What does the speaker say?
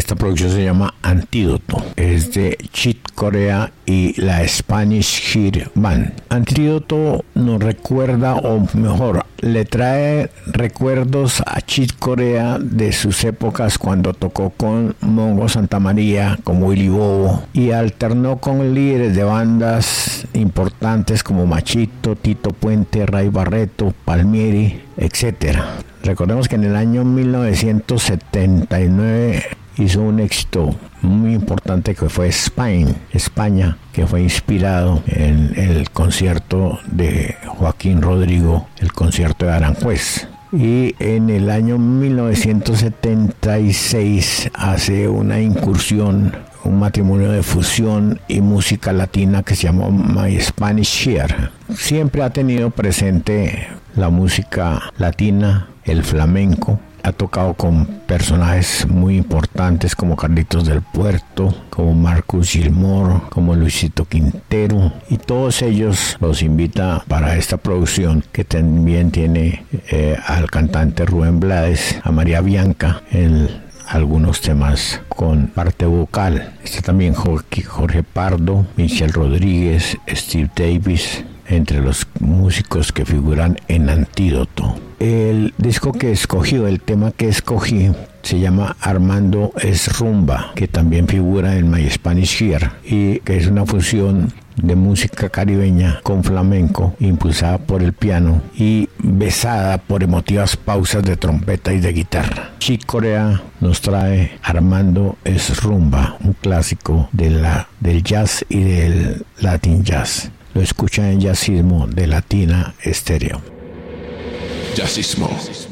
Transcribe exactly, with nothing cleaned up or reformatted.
Esta producción se llama Antídoto. Es de Chick Corea y la Spanish Heart Band. Antídoto nos recuerda, o mejor, le trae recuerdos a Chick Corea de sus épocas cuando tocó con Mongo Santamaría, con Willy Bobo, y alternó con líderes de bandas importantes como Machito, Tito Puente, Ray Barreto, Palmieri, etcétera. Recordemos que en el año mil novecientos setenta y nueve hizo un éxito muy importante que fue Spain, España, que fue inspirado en el concierto de Joaquín Rodrigo, el concierto de Aranjuez. Y en el año mil novecientos setenta y seis hace una incursión, un matrimonio de fusión y música latina que se llamó My Spanish Heart. Siempre ha tenido presente la música latina, el flamenco. Ha tocado con personajes muy importantes como Carlitos del Puerto, como Marcus Gilmore, como Luisito Quintero, y todos ellos los invita para esta producción que también tiene eh, al cantante Rubén Blades, a María Bianca en algunos temas con parte vocal. Está también Jorge, Jorge Pardo, Michelle Rodríguez, Steve Davis, entre los músicos que figuran en Antídoto. El disco que escogí, el tema que escogí, se llama Armando es Rumba, que también figura en My Spanish Heart, y que es una fusión de música caribeña con flamenco, impulsada por el piano y besada por emotivas pausas de trompeta y de guitarra. Chick Corea nos trae Armando es Rumba, un clásico de la, del jazz y del Latin Jazz. Lo escuchan en Jazzismo de Latina Estéreo. Jazzismo.